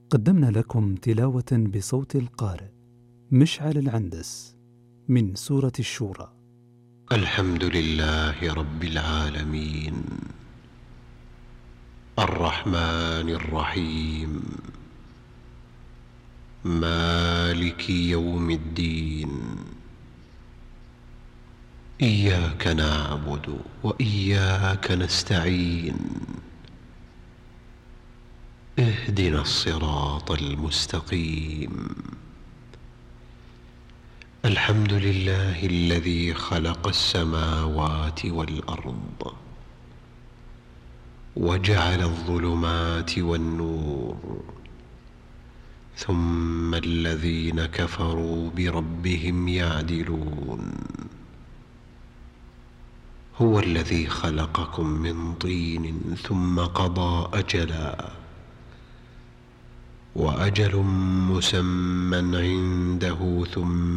قدمنا لكم تلاوة بصوت القارئ مشعل العندس من سورة الشورى. الحمد لله رب العالمين، الرحمن الرحيم، مالك يوم الدين. إياك نعبد وإياك نستعين، اهدنا الصراط المستقيم. الحمد لله الذي خلق السماوات والأرض وجعل الظلمات والنور، ثم الذين كفروا بربهم يعدلون. هو الذي خلقكم من طين ثم قضى أجلا، وأجل مسمى عنده ثم